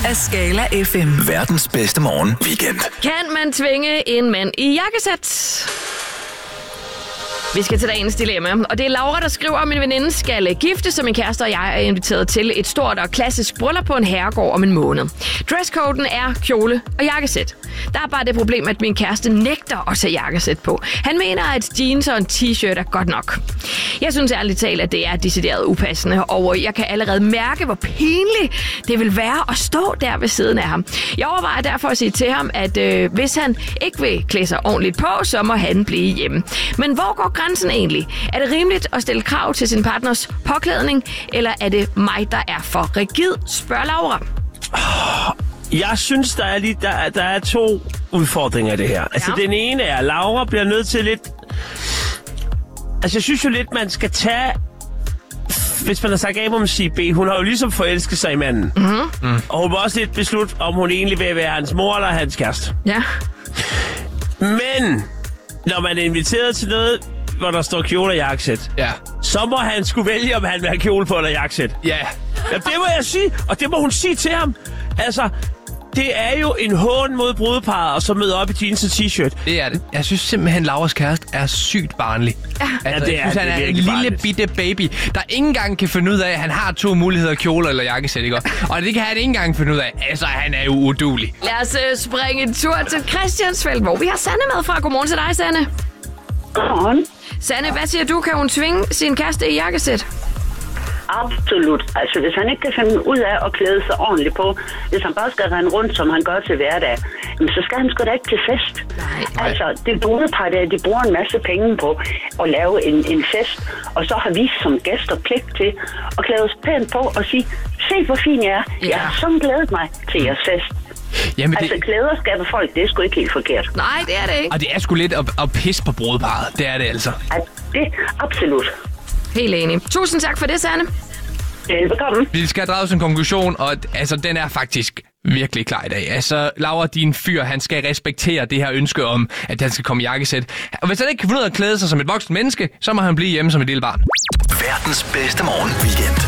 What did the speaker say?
af Skala FM. Verdens bedste morgen weekend. Kan man tvinge en mand i jakkesæt? Vi skal til dagens dilemma, og det er Laura, der skriver, at min veninde skal gifte, så min kæreste og jeg er inviteret til et stort og klassisk bryllup på en herregård om en måned. Dresscoden er kjole og jakkesæt. Der er bare det problem, at min kæreste nægter at tage jakkesæt på. Han mener, at jeans og en t-shirt er godt nok. Jeg synes ærligt talt, at det er decideret upassende, og jeg kan allerede mærke, hvor pinligt det vil være at stå der ved siden af ham. Jeg overvejer derfor at sige til ham, at hvis han ikke vil klæde sig ordentligt på, så må han blive hjemme. Men hvor går grænsen egentlig? Er det rimeligt at stille krav til sin partners påklædning, eller er det mig, der er for rigid, spørger Laura. Jeg synes, der er to udfordringer i det her. Altså, den ene er, at Laura bliver nødt til lidt... Altså, jeg synes jo lidt, man skal tage... Hvis man har sagt A, må man sige B. Hun har jo ligesom forelsket sig i manden. Mm-hmm. Og hun må også lidt beslutte, om hun egentlig vil være hans mor eller hans kæreste. Ja. Men, når man er inviteret til noget, hvor der står kjole og jakkesæt, så må han skulle vælge, om han vil have kjole på eller jakkesæt. Ja. Ja, det må jeg sige, og det må hun sige til ham. Altså, det er jo en hån mod brudeparret, og så møde op i jeans og t-shirt. Det er det. Jeg synes simpelthen, at Lauras kæreste er sygt barnlig. Ja, altså, det er, jeg synes, han er en lille bitte baby, der ikke engang kan finde ud af, at han har to muligheder, kjole eller jakkesæt, ikke? Og det kan han ikke engang finde ud af. Altså, han er jo uduelig. Lad os springe en tur til Christiansfeld, hvor vi har Sanne med fra. Godmorgen til dig, Sanne. Godmorgen. Sanne, hvad siger du? Kan hun tvinge sin kæreste i jakkesæt? Absolut. Altså, hvis han ikke kan finde ud af at klæde sig ordentligt på, hvis han bare skal rende rundt, som han gør til hverdag, så skal han sgu da ikke til fest. Nej. Altså, det brudepar der, de bruger en masse penge på at lave en fest, og så har vi som gæster pligt til at klæde os pænt på og sige, se hvor fin jeg er. Ja. Jeg har sådan glædet mig til jeres fest. Jamen, Altså, klæder skaber folk, det er sgu ikke helt forkert. Nej, det er det ikke. Og det er sgu lidt at pisse på brudeparret. Det er det altså. Det absolut. Helt enig. Tusind tak for det, Sanne. Velbekomme. Vi skal drage en konklusion, og altså, den er faktisk virkelig klar i dag. Altså, Laura, din fyr, han skal respektere det her ønske om, at han skal komme i jakkesæt. Og hvis han ikke kan finde ud af at klæde sig som et voksen menneske, så må han blive hjemme som et lille barn. Verdens bedste morgen weekend.